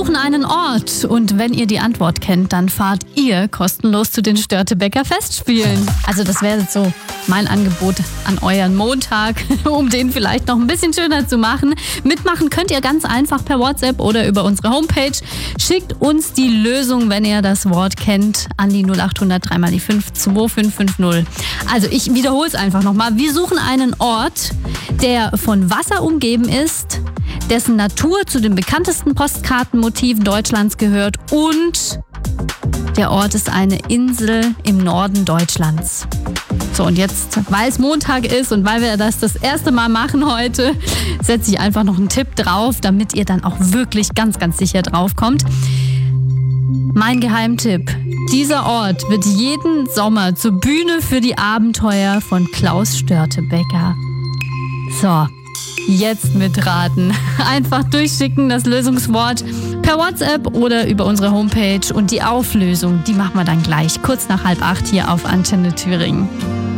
suchen einen Ort und wenn ihr die Antwort kennt, dann fahrt ihr kostenlos zu den Störtebeker Festspielen. Also das wäre jetzt so mein Angebot an euren Montag, um den vielleicht noch ein bisschen schöner zu machen. Mitmachen könnt ihr ganz einfach per WhatsApp oder über unsere Homepage. Schickt uns die Lösung, wenn ihr das Wort kennt, an die 0800 3 mal die 5 2550. Also ich wiederhole es einfach nochmal. Wir suchen einen Ort, der von Wasser umgeben ist, dessen Natur zu den bekanntesten Postkartenmotiven Deutschlands gehört und der Ort ist eine Insel im Norden Deutschlands. So, und jetzt, weil es Montag ist und weil wir das erste Mal machen heute, setze ich einfach noch einen Tipp drauf, damit ihr dann auch wirklich ganz, ganz sicher drauf kommt. Mein Geheimtipp: Dieser Ort wird jeden Sommer zur Bühne für die Abenteuer von Klaus Störtebeker. So, jetzt mitraten. Einfach durchschicken das Lösungswort per WhatsApp oder über unsere Homepage und die Auflösung, die machen wir dann gleich kurz nach 7:30 hier auf Antenne Thüringen.